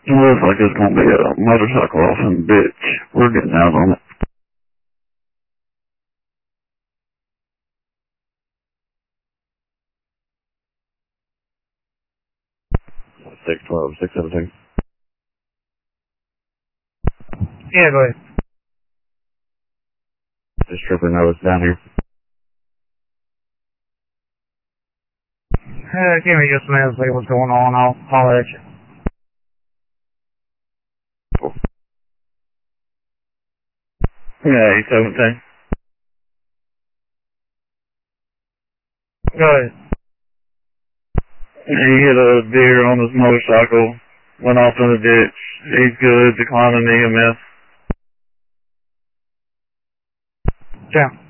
It looks like it's gonna be a motorcycle off in the ditch. We're getting out on it. 612, 617. Yeah, go ahead. This trooper knows down here. Give me just a minute to see what's going on. I'll holler at you. Yeah, 817. Go ahead. He hit a deer on his motorcycle, went off in the ditch. He's good, declining EMS. Yeah.